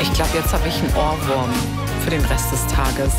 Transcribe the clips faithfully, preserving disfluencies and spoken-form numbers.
Ich glaube, jetzt habe ich einen Ohrwurm für den Rest des Tages.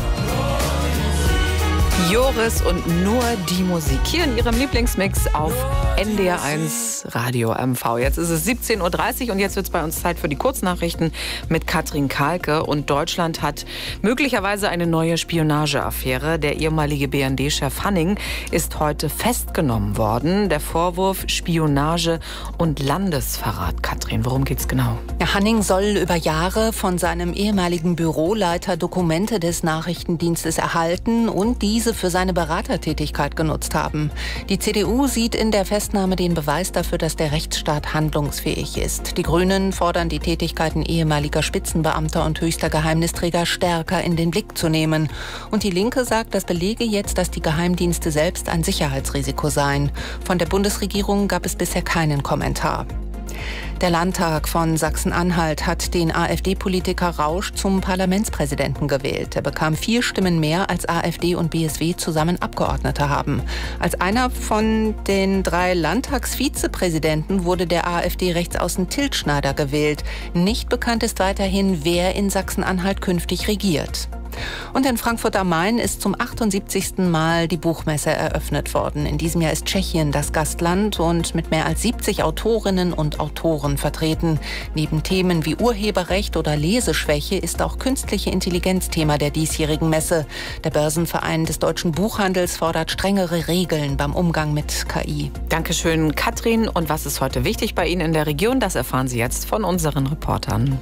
Joris und nur die Musik hier in ihrem Lieblingsmix auf N D R eins Radio M V. Jetzt ist es siebzehn Uhr dreißig und jetzt wird es bei uns Zeit für die Kurznachrichten mit Katrin Kahlke. Und Deutschland hat möglicherweise eine neue Spionageaffäre. Der ehemalige B N D-Chef Hanning ist heute festgenommen worden. Der Vorwurf Spionage und Landesverrat. Katrin, worum geht's genau? Ja, Hanning soll über Jahre von seinem ehemaligen Büroleiter Dokumente des Nachrichtendienstes erhalten und diese für seine Beratertätigkeit genutzt haben. Die C D U sieht in der Festnahme den Beweis dafür, dass der Rechtsstaat handlungsfähig ist. Die Grünen fordern, die Tätigkeiten ehemaliger Spitzenbeamter und höchster Geheimnisträger stärker in den Blick zu nehmen. Und die Linke sagt, das belege jetzt, dass die Geheimdienste selbst ein Sicherheitsrisiko seien. Von der Bundesregierung gab es bisher keinen Kommentar. Der Landtag von Sachsen-Anhalt hat den AfD-Politiker Rausch zum Parlamentspräsidenten gewählt. Er bekam vier Stimmen mehr, als AfD und B S W zusammen Abgeordnete haben. Als einer von den drei Landtagsvizepräsidenten wurde der AfD-Rechtsaußen Tiltschneider gewählt. Nicht bekannt ist weiterhin, wer in Sachsen-Anhalt künftig regiert. Und in Frankfurt am Main ist zum achtundsiebzigsten Mal die Buchmesse eröffnet worden. In diesem Jahr ist Tschechien das Gastland und mit mehr als siebzig Autorinnen und Autoren vertreten. Neben Themen wie Urheberrecht oder Leseschwäche ist auch künstliche Intelligenz Thema der diesjährigen Messe. Der Börsenverein des deutschen Buchhandels fordert strengere Regeln beim Umgang mit K I. Dankeschön, Katrin. Und was ist heute wichtig bei Ihnen in der Region? Das erfahren Sie jetzt von unseren Reportern.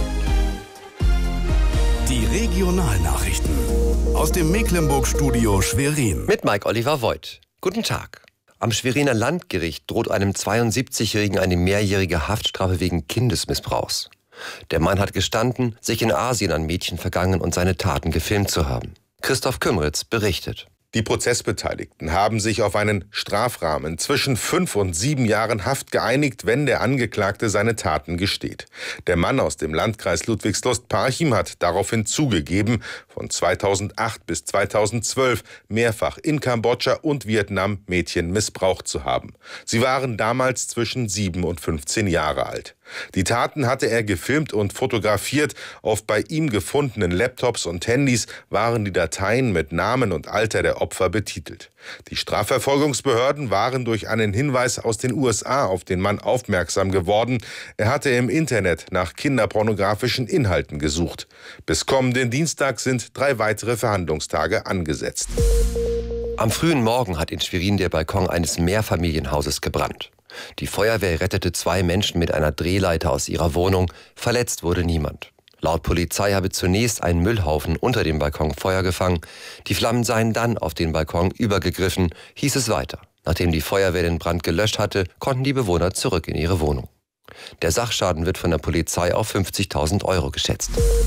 Die Regionalnachrichten aus dem Mecklenburg-Studio Schwerin. Mit Mike Oliver Voigt. Guten Tag. Am Schweriner Landgericht droht einem zweiundsiebzigjährigen eine mehrjährige Haftstrafe wegen Kindesmissbrauchs. Der Mann hat gestanden, sich in Asien an Mädchen vergangen und seine Taten gefilmt zu haben. Christoph Kümmeritz berichtet. Die Prozessbeteiligten haben sich auf einen Strafrahmen zwischen fünf und sieben Jahren Haft geeinigt, wenn der Angeklagte seine Taten gesteht. Der Mann aus dem Landkreis Ludwigslust-Parchim hat daraufhin zugegeben, von zweitausendacht bis zweitausendzwölf mehrfach in Kambodscha und Vietnam Mädchen missbraucht zu haben. Sie waren damals zwischen sieben und fünfzehn Jahre alt. Die Taten hatte er gefilmt und fotografiert. Auf bei ihm gefundenen Laptops und Handys waren die Dateien mit Namen und Alter der Opfer betitelt. Die Strafverfolgungsbehörden waren durch einen Hinweis aus den U S A auf den Mann aufmerksam geworden. Er hatte im Internet nach kinderpornografischen Inhalten gesucht. Bis kommenden Dienstag sind drei weitere Verhandlungstage angesetzt. Am frühen Morgen hat in Schwerin der Balkon eines Mehrfamilienhauses gebrannt. Die Feuerwehr rettete zwei Menschen mit einer Drehleiter aus ihrer Wohnung. Verletzt wurde niemand. Laut Polizei habe zunächst ein Müllhaufen unter dem Balkon Feuer gefangen. Die Flammen seien dann auf den Balkon übergegriffen, hieß es weiter. Nachdem die Feuerwehr den Brand gelöscht hatte, konnten die Bewohner zurück in ihre Wohnung. Der Sachschaden wird von der Polizei auf fünfzigtausend Euro geschätzt.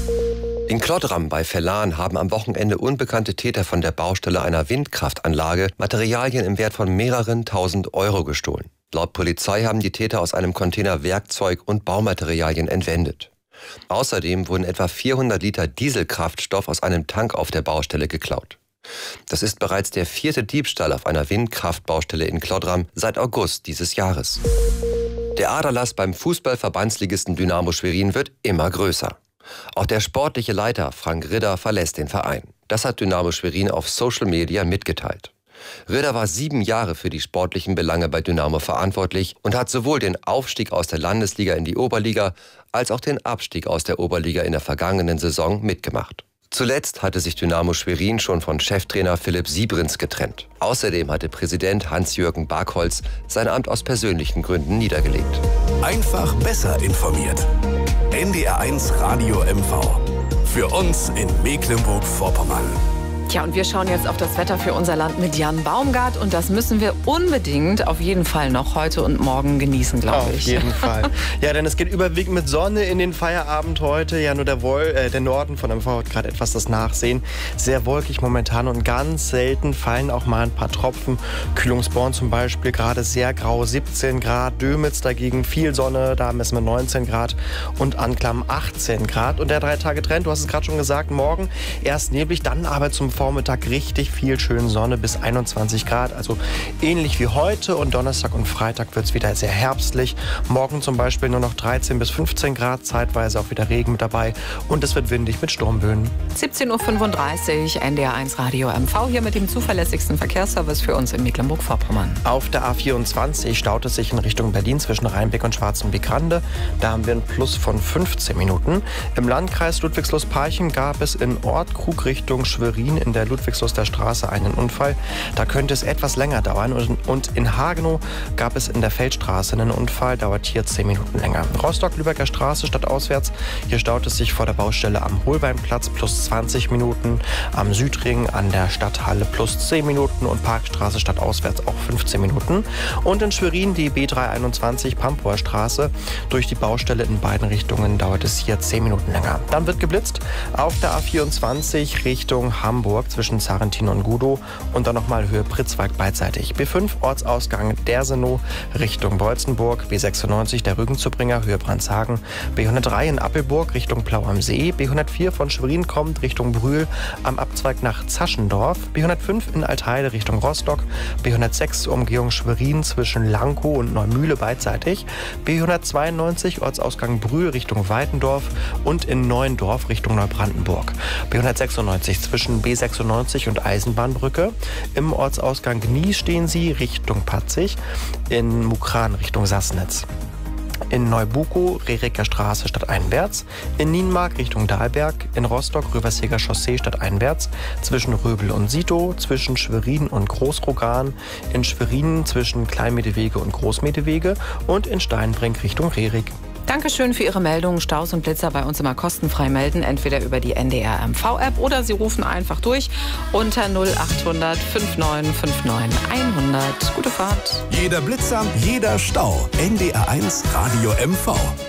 In Klottram bei Verlan haben am Wochenende unbekannte Täter von der Baustelle einer Windkraftanlage Materialien im Wert von mehreren tausend Euro gestohlen. Laut Polizei haben die Täter aus einem Container Werkzeug und Baumaterialien entwendet. Außerdem wurden etwa vierhundert Liter Dieselkraftstoff aus einem Tank auf der Baustelle geklaut. Das ist bereits der vierte Diebstahl auf einer Windkraftbaustelle in Klottram seit August dieses Jahres. Der Aderlass beim Fußballverbandsligisten Dynamo Schwerin wird immer größer. Auch der sportliche Leiter Frank Ridder verlässt den Verein. Das hat Dynamo Schwerin auf Social Media mitgeteilt. Ridder war sieben Jahre für die sportlichen Belange bei Dynamo verantwortlich und hat sowohl den Aufstieg aus der Landesliga in die Oberliga als auch den Abstieg aus der Oberliga in der vergangenen Saison mitgemacht. Zuletzt hatte sich Dynamo Schwerin schon von Cheftrainer Philipp Siebrins getrennt. Außerdem hatte Präsident Hans-Jürgen Barkholz sein Amt aus persönlichen Gründen niedergelegt. Einfach besser informiert. N D R eins Radio M V. Für uns in Mecklenburg-Vorpommern. Tja, und wir schauen jetzt auf das Wetter für unser Land mit Jan Baumgart. Und das müssen wir unbedingt auf jeden Fall noch heute und morgen genießen, glaube ich. Auf jeden Fall. Ja, denn es geht überwiegend mit Sonne in den Feierabend heute. Ja, nur der, Wol äh, der Norden von M V hat gerade etwas das Nachsehen. Sehr wolkig momentan und ganz selten fallen auch mal ein paar Tropfen. Kühlungsborn zum Beispiel gerade sehr grau, siebzehn Grad. Dömitz dagegen viel Sonne, da messen wir neunzehn Grad. Und Anklam achtzehn Grad. Und der drei Tage Trend, du hast es gerade schon gesagt, morgen erst neblig, dann aber zum Vormittag Vormittag richtig viel schön Sonne bis einundzwanzig Grad, also ähnlich wie heute. Und Donnerstag und Freitag wird es wieder sehr herbstlich. Morgen zum Beispiel nur noch dreizehn bis fünfzehn Grad, zeitweise auch wieder Regen mit dabei. Und es wird windig mit Sturmböen. siebzehn Uhr fünfunddreißig, N D R eins Radio M V, hier mit dem zuverlässigsten Verkehrsservice für uns in Mecklenburg-Vorpommern. Auf der A vierundzwanzig staut es sich in Richtung Berlin zwischen Rheinbeck und Schwarzenbeck-Rande. Da haben wir einen Plus von fünfzehn Minuten. Im Landkreis Ludwigslust-Parchim gab es in Ortkrug Richtung Schwerin in der Ludwigsluster Straße einen Unfall. Da könnte es etwas länger dauern. Und in Hagenow gab es in der Feldstraße einen Unfall, dauert hier zehn Minuten länger. Rostock-Lübecker Straße stadtauswärts. Hier staut es sich vor der Baustelle am Holbeinplatz plus zwanzig Minuten. Am Südring an der Stadthalle plus zehn Minuten und Parkstraße stadtauswärts auch fünfzehn Minuten. Und in Schwerin die B dreihunderteinundzwanzig Pampower Straße. Durch die Baustelle in beiden Richtungen dauert es hier zehn Minuten länger. Dann wird geblitzt auf der A vierundzwanzig Richtung Hamburg zwischen Sarrentin und Gudow und dann nochmal Höhe Pritzwalk beidseitig. B fünf Ortsausgang Dersenow Richtung Beutzenburg, B sechsundneunzig der Rügenzubringer Höhe Brandshagen, B hundertdrei in Appelburg Richtung Plau am See, B hundertvier von Schwerin kommt Richtung Brühl am Abzweig nach Zaschendorf, B hundertfünf in Altheide Richtung Rostock, B hundertsechs Umgehung Schwerin zwischen Lankow und Neumühle beidseitig, B hundertzweiundneunzig Ortsausgang Brühl Richtung Weitendorf und in Neuendorf Richtung Neubrandenburg, B hundertsechsundneunzig zwischen B sechsundneunzig und Eisenbahnbrücke, im Ortsausgang Gnies stehen Sie Richtung Patzig, in Mukran Richtung Sassnitz. In Neubukow, Rereker Straße stadteinwärts, in Nienmark Richtung Dahlberg, in Rostock Röverseger Chaussee stadteinwärts, zwischen Röbel und Sitow, zwischen Schwerin und Großrogan, in Schwerin zwischen Kleinmedewege und Großmedewege und in Steinbrink Richtung Rerik. Dankeschön für Ihre Meldungen. Staus und Blitzer bei uns immer kostenfrei melden, entweder über die N D R M V-App oder Sie rufen einfach durch unter null achthundert neunundfünfzig neunundfünfzig hundert. Gute Fahrt. Jeder Blitzer, jeder Stau. N D R eins Radio M V.